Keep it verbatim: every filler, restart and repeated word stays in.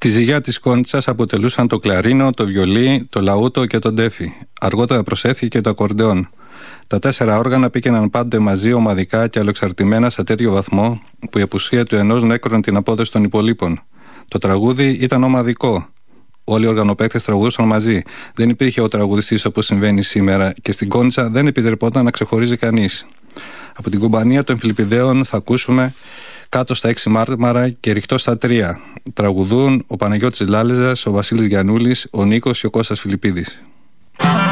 Τη ζυγιά της Κόνιτσας αποτελούσαν το κλαρίνο, το βιολί, το λαούτο και το ντέφι. Αργότερα προσέθηκε και το ακορντεόν. Τα τέσσερα όργανα πήγαιναν πάντοτε μαζί, ομαδικά και αλλοεξαρτημένα σε τέτοιο βαθμό που η απουσία του ενός νέκρωνε την απόδοση των υπολείπων. Το τραγούδι ήταν ομαδικό. Όλοι οι οργανοπαίκτες τραγουδούσαν μαζί. Δεν υπήρχε ο τραγουδιστής όπως συμβαίνει σήμερα και στην Κόνιτσα δεν επιτρεπόταν να ξεχωρίζει κανείς. Από την κομπανία των Φιλιππιδαίων θα ακούσουμε «Κάτω στα έξι μάρμαρα» και «Ριχτό στα τρία». Τραγουδούν ο Παναγιώτης Λάλεζας, ο Βασίλης Γιαννούλης, ο Νίκος και ο Κώστας Φιλιππίδης.